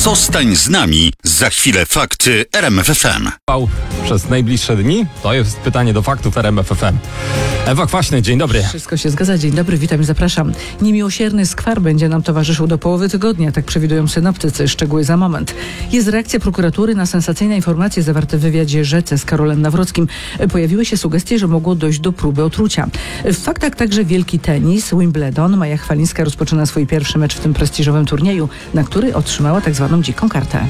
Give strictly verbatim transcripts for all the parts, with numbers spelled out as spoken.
Zostań z nami. Za chwilę fakty R M F F M. Przez najbliższe dni? To jest pytanie do faktów R M F F M. Ewa Kwaśny, dzień dobry. Wszystko się zgadza. Dzień dobry, witam i zapraszam. Niemiłosierny skwar będzie nam towarzyszył do połowy tygodnia, tak przewidują synoptycy. Szczegóły za moment. Jest reakcja prokuratury na sensacyjne informacje zawarte w wywiadzie Rzece z Karolem Nawrockim. Pojawiły się sugestie, że mogło dojść do próby otrucia. W faktach także wielki tenis, Wimbledon. Maja Chwalińska rozpoczyna swój pierwszy mecz w tym prestiżowym turnieju, na który otrzymała tak zwaną dziką kartę.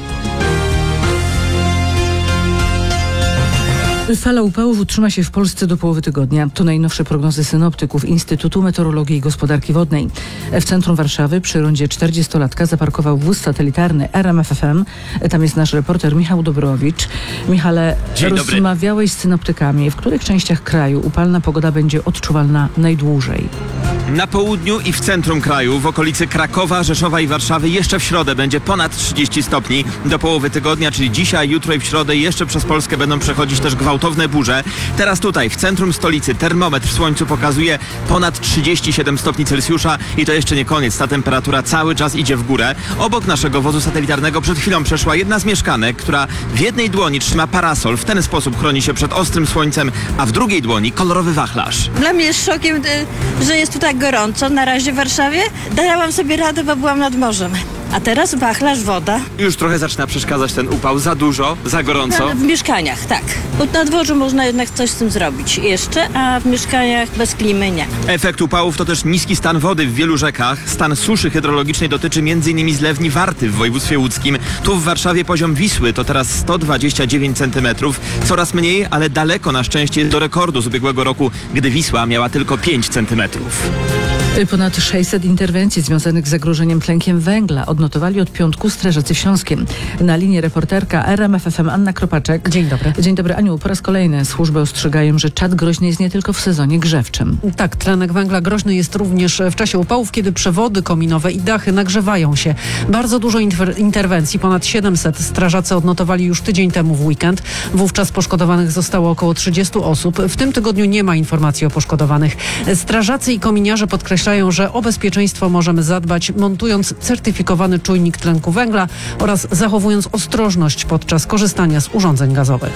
Fala upałów utrzyma się w Polsce do połowy tygodnia. To najnowsze prognozy synoptyków Instytutu Meteorologii i Gospodarki Wodnej. W centrum Warszawy przy rondzie czterdziestolatka zaparkował wóz satelitarny R M F F M. Tam jest nasz reporter Michał Dobrowicz. Michale, rozmawiałeś z synoptykami. W których częściach kraju upalna pogoda będzie odczuwalna najdłużej? Na południu i w centrum kraju, w okolicy Krakowa, Rzeszowa i Warszawy jeszcze w środę będzie ponad trzydzieści stopni. Do połowy tygodnia, czyli dzisiaj, jutro i w środę jeszcze przez Polskę będą przechodzić też gwałtowne burze. Teraz tutaj, w centrum stolicy, termometr w słońcu pokazuje ponad trzydzieści siedem stopni Celsjusza i to jeszcze nie koniec. Ta temperatura cały czas idzie w górę. Obok naszego wozu satelitarnego przed chwilą przeszła jedna z mieszkanek, która w jednej dłoni trzyma parasol. W ten sposób chroni się przed ostrym słońcem, a w drugiej dłoni kolorowy wachlarz. Dla mnie jest szokiem, że jest tu tak gorąco. Na razie w Warszawie dałam sobie radę, bo byłam nad morzem. A teraz wachlarz, woda. Już trochę zaczyna przeszkadzać ten upał. Za dużo, za gorąco. No, w mieszkaniach, tak. Bo na dworzu można jednak coś z tym zrobić jeszcze, a w mieszkaniach bez klimy nie. Efekt upałów to też niski stan wody w wielu rzekach. Stan suszy hydrologicznej dotyczy m.in. zlewni Warty w województwie łódzkim. Tu w Warszawie poziom Wisły to teraz sto dwadzieścia dziewięć centymetrów. Coraz mniej, ale daleko na szczęście jest do rekordu z ubiegłego roku, gdy Wisła miała tylko pięć centymetrów. Ponad sześćset interwencji związanych z zagrożeniem tlenkiem węgla odnotowali od piątku strażacy w Śląskiem. Na linii reporterka R M F F M Anna Kropaczek. Dzień dobry. Dzień dobry, Aniu. Po raz kolejny służby ostrzegają, że czad groźny jest nie tylko w sezonie grzewczym. Tak, tlenek węgla groźny jest również w czasie upałów, kiedy przewody kominowe i dachy nagrzewają się. Bardzo dużo inter- interwencji, ponad siedemset strażacy odnotowali już tydzień temu w weekend. Wówczas poszkodowanych zostało około trzydzieści osób. W tym tygodniu nie ma informacji o poszkodowanych. Strażacy i kominiarze podkreślają, że o bezpieczeństwo możemy zadbać, montując certyfikowany czujnik tlenku węgla oraz zachowując ostrożność podczas korzystania z urządzeń gazowych.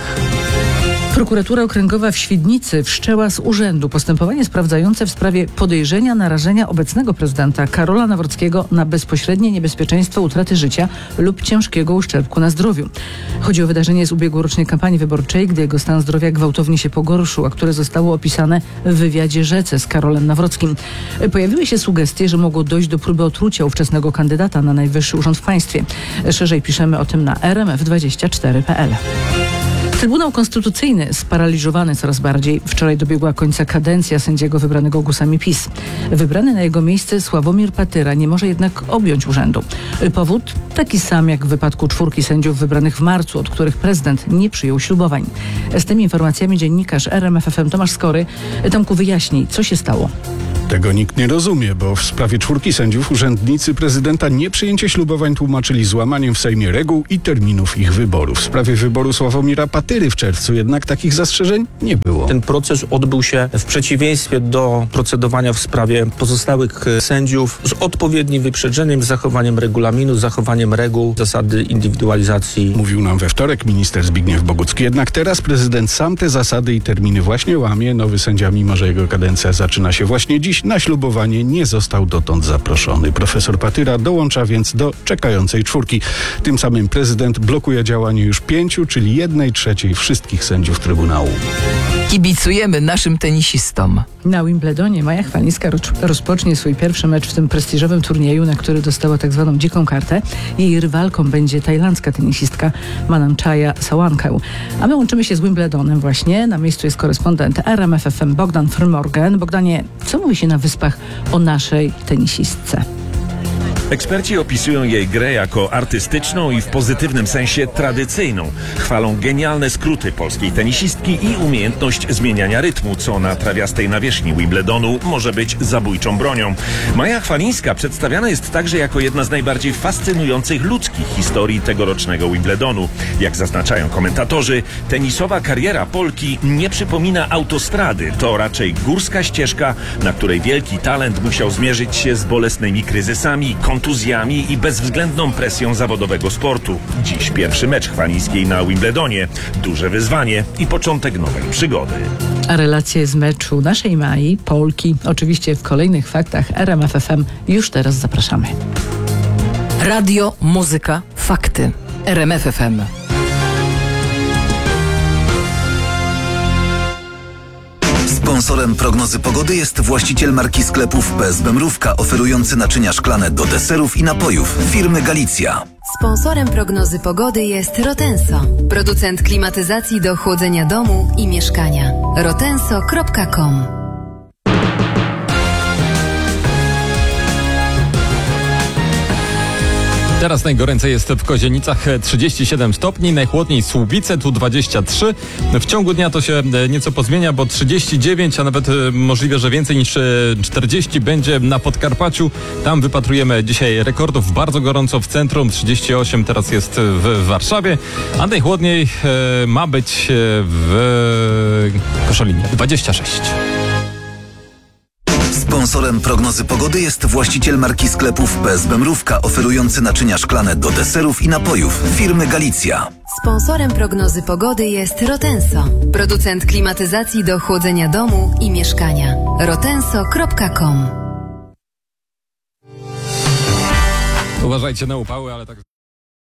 Prokuratura Okręgowa w Świdnicy wszczęła z urzędu postępowanie sprawdzające w sprawie podejrzenia narażenia obecnego prezydenta Karola Nawrockiego na bezpośrednie niebezpieczeństwo utraty życia lub ciężkiego uszczerbku na zdrowiu. Chodzi o wydarzenie z ubiegłorocznej kampanii wyborczej, gdy jego stan zdrowia gwałtownie się pogorszył, a które zostało opisane w wywiadzie Rzece z Karolem Nawrockim. Pojawiły się sugestie, że mogło dojść do próby otrucia ówczesnego kandydata na najwyższy urząd w państwie. Szerzej piszemy o tym na R M F dwadzieścia cztery kropka p l. Trybunał Konstytucyjny sparaliżowany coraz bardziej. Wczoraj dobiegła końca kadencja sędziego wybranego głosami PiS. Wybrany na jego miejsce Sławomir Patyra nie może jednak objąć urzędu. Powód taki sam jak w wypadku czwórki sędziów wybranych w marcu, od których prezydent nie przyjął ślubowań. Z tymi informacjami dziennikarz R M F F M Tomasz Skory. Tomku, wyjaśnij, co się stało. Tego nikt nie rozumie, bo w sprawie czwórki sędziów urzędnicy prezydenta nieprzyjęcie ślubowań tłumaczyli złamaniem w Sejmie reguł i terminów ich wyboru. W sprawie wyboru Sławomira Patyry w czerwcu jednak takich zastrzeżeń nie było. Ten proces odbył się w przeciwieństwie do procedowania w sprawie pozostałych sędziów z odpowiednim wyprzedzeniem, z zachowaniem regulaminu, z zachowaniem reguł, zasady indywidualizacji. Mówił nam we wtorek minister Zbigniew Bogucki. Jednak teraz prezydent sam te zasady i terminy właśnie łamie. Nowy sędzia, mimo że jego kadencja zaczyna się właśnie dziś, na ślubowanie nie został dotąd zaproszony. Profesor Patyra dołącza więc do czekającej czwórki. Tym samym prezydent blokuje działanie już pięciu, czyli jednej trzeciej wszystkich sędziów Trybunału. Kibicujemy naszym tenisistom. Na Wimbledonie Maja Chwalińska rozpocznie swój pierwszy mecz w tym prestiżowym turnieju, na który dostała tak zwaną dziką kartę. Jej rywalką będzie tajlandzka tenisistka Manamchaya Sawankeu. A my łączymy się z Wimbledonem właśnie. Na miejscu jest korespondent R M F F M Bogdan Frymorgan. Bogdanie, co mówi się na Wyspach o naszej tenisistce? Eksperci opisują jej grę jako artystyczną i w pozytywnym sensie tradycyjną. Chwalą genialne skróty polskiej tenisistki i umiejętność zmieniania rytmu, co na trawiastej nawierzchni Wimbledonu może być zabójczą bronią. Maja Chwalińska przedstawiana jest także jako jedna z najbardziej fascynujących ludzkich historii tegorocznego Wimbledonu. Jak zaznaczają komentatorzy, tenisowa kariera Polki nie przypomina autostrady. To raczej górska ścieżka, na której wielki talent musiał zmierzyć się z bolesnymi kryzysami, kontuzjami i bezwzględną presją zawodowego sportu. Dziś pierwszy mecz Chwalińskiej na Wimbledonie. Duże wyzwanie i początek nowej przygody. A relacje z meczu naszej Mai, Polki, oczywiście w kolejnych faktach R M F F M już teraz zapraszamy. Radio, muzyka, fakty. R M F F M. Sponsorem prognozy pogody jest właściciel marki sklepów P S B Mrówka, oferujący naczynia szklane do deserów i napojów firmy Galicja. Sponsorem prognozy pogody jest Rotenso, producent klimatyzacji do chłodzenia domu i mieszkania. rotenso kropka com. Teraz najgoręcej jest w Kozienicach, trzydzieści siedem stopni, najchłodniej Słubice, tu dwadzieścia trzy. W ciągu dnia to się nieco pozmienia, bo trzydzieści dziewięć, a nawet możliwe, że więcej niż czterdzieści będzie na Podkarpaciu. Tam wypatrujemy dzisiaj rekordów. Bardzo gorąco w centrum, trzydzieści osiem teraz jest w Warszawie, a najchłodniej ma być w Koszalinie, dwadzieścia sześć. Sponsorem prognozy pogody jest właściciel marki sklepów P S B Mrówka, oferujący naczynia szklane do deserów i napojów firmy Galicja. Sponsorem prognozy pogody jest Rotenso, producent klimatyzacji do chłodzenia domu i mieszkania. rotenso kropka com. Uważajcie na upały, ale tak...